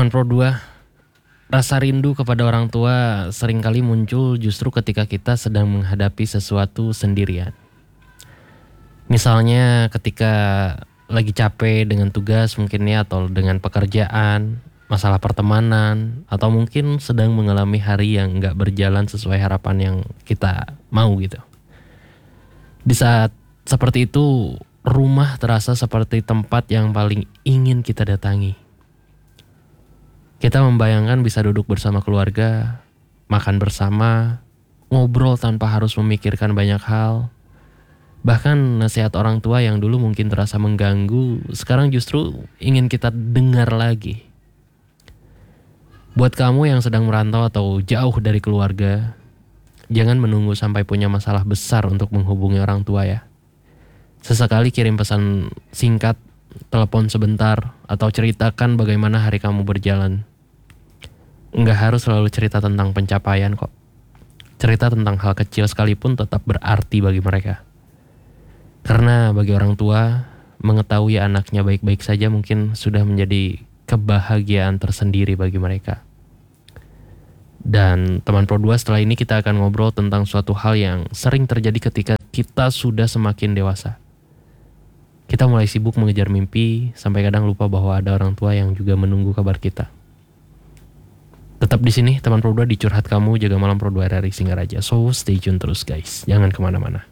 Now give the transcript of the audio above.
Teman Pro 2, rasa rindu kepada orang tua seringkali muncul justru ketika kita sedang menghadapi sesuatu sendirian. Misalnya ketika lagi capek dengan tugas mungkin ya, atau dengan pekerjaan, masalah pertemanan, atau mungkin sedang mengalami hari yang gak berjalan sesuai harapan yang kita mau gitu. Di saat seperti itu, rumah terasa seperti tempat yang paling ingin kita datangi. Kita membayangkan bisa duduk bersama keluarga, makan bersama, ngobrol tanpa harus memikirkan banyak hal. Bahkan nasihat orang tua yang dulu mungkin terasa mengganggu, sekarang justru ingin kita dengar lagi. Buat kamu yang sedang merantau atau jauh dari keluarga, jangan menunggu sampai punya masalah besar untuk menghubungi orang tua ya. Sesekali kirim pesan singkat, telepon sebentar, atau ceritakan bagaimana hari kamu berjalan. Nggak harus selalu cerita tentang pencapaian kok. Cerita tentang hal kecil sekalipun tetap berarti bagi mereka. Karena bagi orang tua, mengetahui anaknya baik-baik saja mungkin sudah menjadi kebahagiaan tersendiri bagi mereka. Dan teman Pro 2, setelah ini kita akan ngobrol tentang suatu hal yang sering terjadi ketika kita sudah semakin dewasa. Kita mulai sibuk mengejar mimpi, sampai kadang lupa bahwa ada orang tua yang juga menunggu kabar kita. Tetap di sini, teman Pro 2 di Curhat Kamu, Jaga Malam Pro 2 RRI Singaraja. So, stay tune terus guys, jangan kemana-mana.